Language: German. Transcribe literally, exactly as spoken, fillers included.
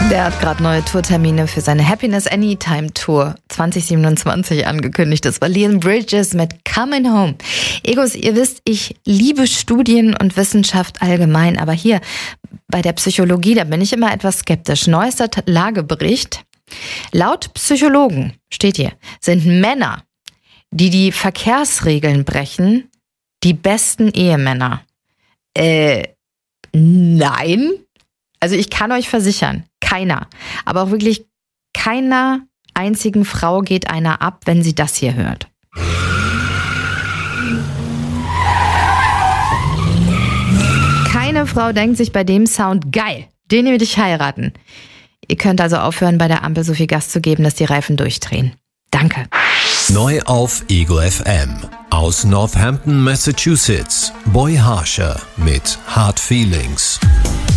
Der hat gerade neue Tourtermine für seine Happiness Anytime Tour zwanzig siebenundzwanzig angekündigt. Das war Leon Bridges mit Coming Home. Egos, ihr wisst, ich liebe Studien und Wissenschaft allgemein, aber hier bei der Psychologie, da bin ich immer etwas skeptisch. Neuester Lagebericht. Laut Psychologen, steht hier, sind Männer, die die Verkehrsregeln brechen, die besten Ehemänner. Äh, nein. Also ich kann euch versichern, keiner, aber auch wirklich keiner einzigen Frau geht einer ab, wenn sie das hier hört. Keine Frau denkt sich bei dem Sound, geil, den will ich heiraten. Ihr könnt also aufhören, bei der Ampel so viel Gas zu geben, dass die Reifen durchdrehen. Danke. Neu auf Ego F M. Aus Northampton, Massachusetts. Boy Harsher mit Hard Feelings.